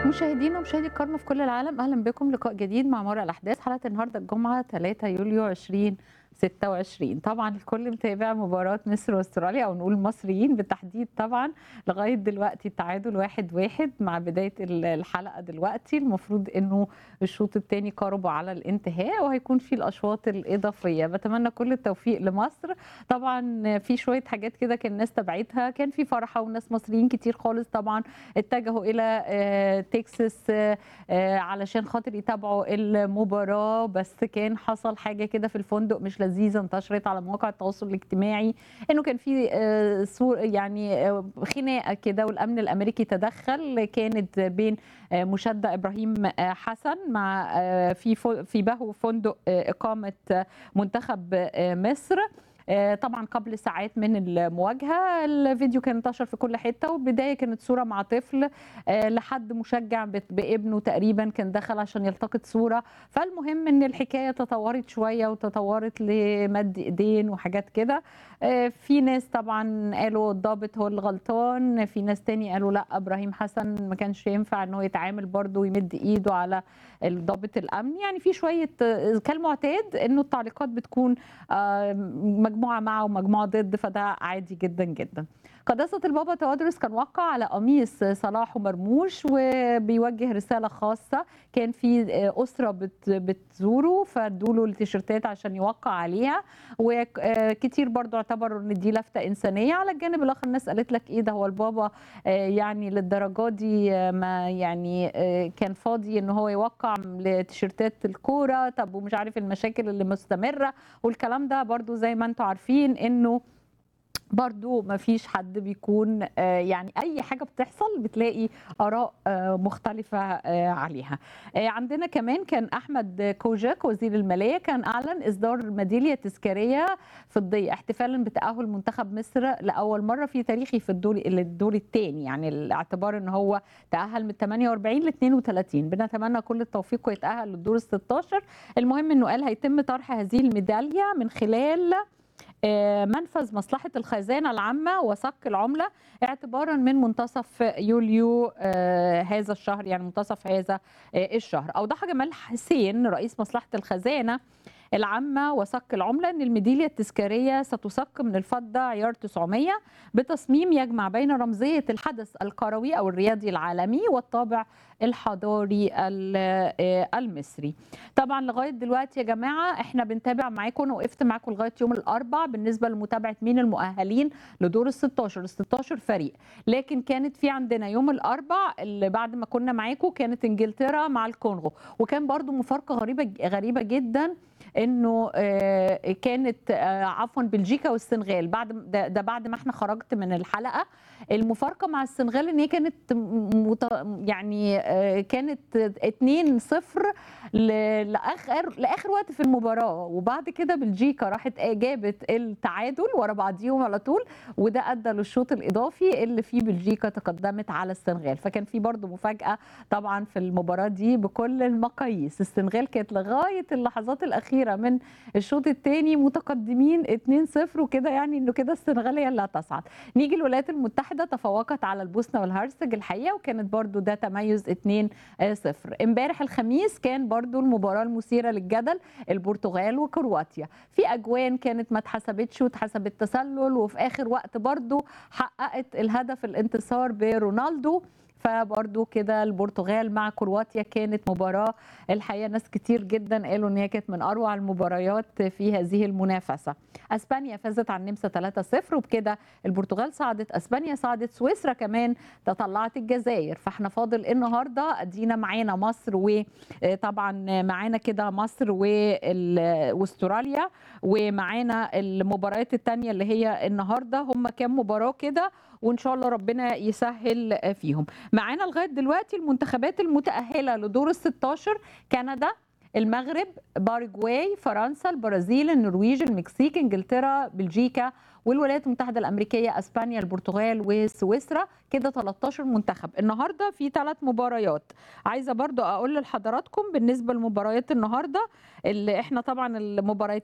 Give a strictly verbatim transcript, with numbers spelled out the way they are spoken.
مشاهدينا ومشاهدي الكرام في كل العالم، اهلا بكم لقاء جديد مع مرة الاحداث. حلقه النهارده الجمعه ثلاثة يوليو ألفين وستة وعشرين. طبعا الكل متابع مباراه مصر واستراليا، او نقول المصريين بالتحديد. طبعا لغايه دلوقتي التعادل واحد واحد مع بدايه الحلقه. دلوقتي المفروض انه الشوط الثاني قارب على الانتهاء، وهيكون في الاشواط الاضافيه. بتمنى كل التوفيق لمصر. طبعا في شويه حاجات كده كان الناس تبعتها، كان في فرحه وناس مصريين كتير خالص طبعا اتجهوا الى تكساس علشان خاطر يتابعوا المباراه. بس كان حصل حاجه كده في الفندق مش لذيذه، انتشرت على مواقع التواصل الاجتماعي انه كان في يعني خناقه كده، والامن الامريكي تدخل. كانت بين مشدة ابراهيم حسن مع في في بهو فندق اقامه منتخب مصر. طبعا قبل ساعات من المواجهه الفيديو كان انتشر في كل حته، وبدايه كانت صوره مع طفل لحد مشجع بابنه تقريبا كان دخل عشان يلتقط صوره. فالمهم ان الحكايه تطورت شويه وتطورت لمد ايدين وحاجات كده. في ناس طبعا قالوا الضابط هو الغلطان، في ناس تاني قالوا لا ابراهيم حسن ما كانش ينفع انه يتعامل برضه ويمد ايده على الضابط الامن. يعني في شويه كالمعتاد انه التعليقات بتكون مجموعه مع ومجموعه ضد، فده عادي جدا جدا. قداسة البابا تودرس كان وقع على قميص صلاح ومرموش وبيوجه رسالة خاصة. كان في أسرة بت بتزوره فادوا له التيشيرتات عشان يوقع عليها، وكتير برضو اعتبروا ان دي لفتة إنسانية. على الجانب الآخر الناس قالت لك ايه ده، هو البابا يعني للدرجة دي ما يعني كان فاضي ان هو يوقع لتيشيرتات الكورة؟ طب ومش عارف المشاكل اللي مستمرة والكلام ده. برضو زي ما انتم عارفين انه برضو ما فيش حد بيكون يعني أي حاجة بتحصل بتلاقي آراء مختلفة عليها. عندنا كمان كان أحمد كوجاك وزير المالية كان أعلن إصدار ميدالية تذكارية فضية احتفالا بتأهل منتخب مصر لأول مرة في تاريخه في الدور الدور الثاني، يعني الاعتبار أن هو تأهل من ثمانية وأربعين ل اثنين وثلاثين. بنتمنى كل التوفيق ويتأهل للدور ال ستاشر. المهم أنه قال هيتم طرح هذه الميدالية من خلال منفذ مصلحة الخزانة العامة وصك العملة اعتبارا من منتصف يوليو هذا الشهر، يعني منتصف هذا الشهر. أوضح جمال حسين رئيس مصلحة الخزانة العامة وصك العملة أن الميدالية التذكارية ستصك من الفضة عيار تسعمية بتصميم يجمع بين رمزية الحدث الكروي أو الرياضي العالمي والطابع الحضاري المصري. طبعا لغاية دلوقتي يا جماعة احنا بنتابع معاكم، أنا وقفت معاكم لغاية يوم الأربع بالنسبة لمتابعة مين المؤهلين لدور ال ستاشر. ال ستاشر فريق، لكن كانت في عندنا يوم الأربع اللي بعد ما كنا معاكم كانت انجلترا مع الكونغو، وكان برضو مفارقة غريبة غريبة جدا انه كانت عفوا بلجيكا والسنغال. بعد ده, ده بعد ما احنا خرجت من الحلقه. المفارقه مع السنغال ان هي كانت يعني كانت اتنين صفر لاخر لاخر وقت في المباراه، وبعد كده بلجيكا راحت جابت التعادل ورا بعضيهم على طول، وده ادى للشوط الاضافي اللي فيه بلجيكا تقدمت على السنغال. فكان في برضو مفاجاه طبعا في المباراه دي بكل المقاييس. السنغال كانت لغايه اللحظات الاخيره من الشوط الثاني متقدمين اتنين صفر وكده، يعني انه كده السنغال هي اللي هتصعد. نيجي الولايات المتحده تفوقت على البوسنه والهرسك الحقيقه، وكانت برضو ده تميز اتنين صفر. امبارح الخميس كان برضو المباراه المثيره للجدل، البرتغال وكرواتيا. في اجوان كانت ما اتحسبتش واتحسبت تسلل، وفي اخر وقت برضو حققت الهدف الانتصار برونالدو. فبرضو كده البرتغال مع كرواتيا كانت مباراة الحقيقة ناس كتير جدا قالوا ان هي كانت من اروع المباريات في هذه المنافسة. اسبانيا فازت على النمسا ثلاثة صفر، وبكده البرتغال صعدت، اسبانيا صعدت، سويسرا كمان تطلعت الجزائر. فاحنا فاضل النهارده ادينا معانا مصر، وطبعا معانا كده مصر واستراليا، ومعانا المباريات الثانيه اللي هي النهارده. هم كام مباراة كده وان شاء الله ربنا يسهل فيهم. معانا لغايه دلوقتي المنتخبات المتاهله لدور ال ستاشر: كندا، المغرب، باراجواي، فرنسا، البرازيل، النرويج، المكسيك، انجلترا، بلجيكا، والولايات المتحده الامريكيه، اسبانيا، البرتغال، وسويسرا. كده تلتاشر منتخب. النهارده في ثلاث مباريات. عايزه برضو اقول لحضراتكم بالنسبه لمباريات النهارده اللي احنا طبعا المباريات